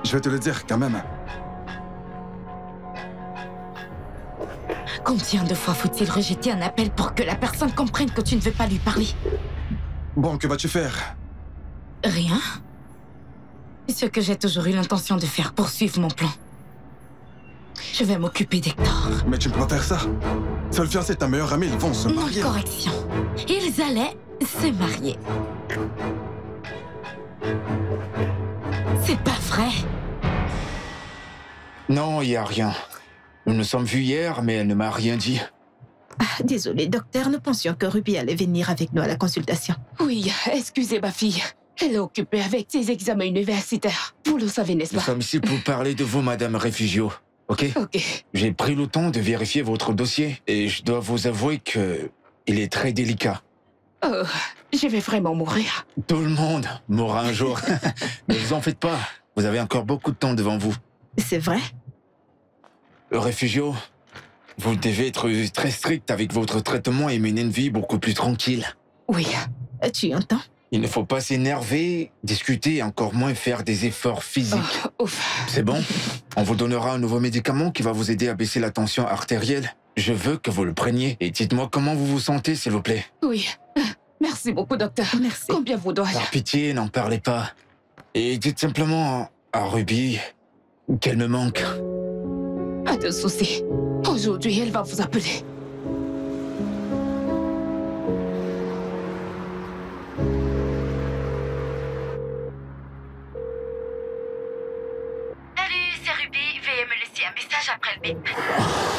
Je vais te le dire quand même. Combien de fois faut-il rejeter un appel pour que la personne comprenne que tu ne veux pas lui parler? Bon, que vas-tu faire? Rien. Ce que j'ai toujours eu l'intention de faire, poursuivre mon plan. Je vais m'occuper d'Hector. Mais tu ne peux pas faire ça. C'est le fiancé de ta meilleure amie, ils vont se Non, marier. correction. Ils allaient se marier. C'est pas vrai. Non, il n'y a rien. Nous nous sommes vus hier, mais elle ne m'a rien dit. Désolé, docteur, nous pensions que Ruby allait venir avec nous à la consultation. Oui, excusez ma fille. Elle est occupée avec ses examens universitaires. Vous le savez, n'est-ce Nous pas? sommes ici pour parler de vous, Madame Refugio. Ok? Ok. J'ai pris le temps de vérifier votre dossier et je dois vous avouer que il est très délicat. Oh, je vais vraiment mourir. Tout le monde mourra un jour. Ne vous en faites pas. Vous avez encore beaucoup de temps devant vous. C'est vrai? Refugio, vous devez être très strict avec votre traitement et mener une vie beaucoup plus tranquille. Oui. Tu entends? Il ne faut pas s'énerver, discuter et encore moins faire des efforts physiques. Oh, ouf. C'est bon? On vous donnera un nouveau médicament qui va vous aider à baisser la tension artérielle. Je veux que vous le preniez et dites-moi comment vous vous sentez, s'il vous plaît. Oui. Merci beaucoup, docteur. Merci. Combien vous dois-je? Par pitié, n'en parlez pas. Et dites simplement à Ruby qu'elle me manque. Pas de souci. Aujourd'hui, elle va vous appeler. Salut, c'est Ruby. Veuillez me laisser un message après le bip.